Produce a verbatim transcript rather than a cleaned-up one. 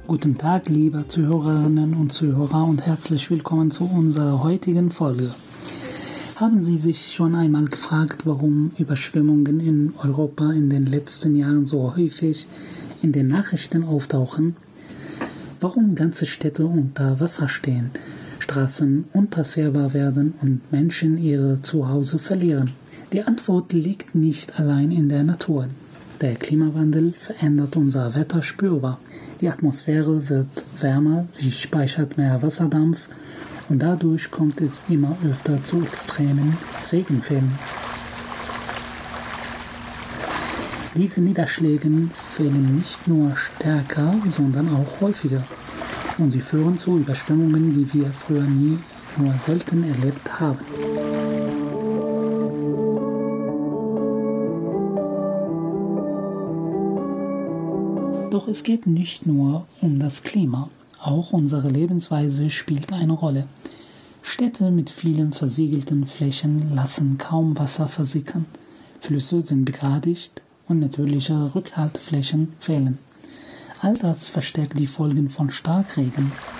Guten Tag, liebe Zuhörerinnen und Zuhörer, und herzlich willkommen zu unserer heutigen Folge. Haben Sie sich schon einmal gefragt, warum Überschwemmungen in Europa in den letzten Jahren so häufig in den Nachrichten auftauchen? Warum ganze Städte unter Wasser stehen, Straßen unpassierbar werden und Menschen ihre Zuhause verlieren? Die Antwort liegt nicht allein in der Natur. Der Klimawandel verändert unser Wetter spürbar. Die Atmosphäre wird wärmer, sie speichert mehr Wasserdampf und dadurch kommt es immer öfter zu extremen Regenfällen. Diese Niederschläge fällen nicht nur stärker, sondern auch häufiger. Und sie führen zu Überschwemmungen, die wir früher nie nur selten erlebt haben. Doch es geht nicht nur um das Klima, auch unsere Lebensweise spielt eine Rolle. Städte mit vielen versiegelten Flächen lassen kaum Wasser versickern, Flüsse sind begradigt und natürliche Rückhalteflächen fehlen. All das verstärkt die Folgen von Starkregen.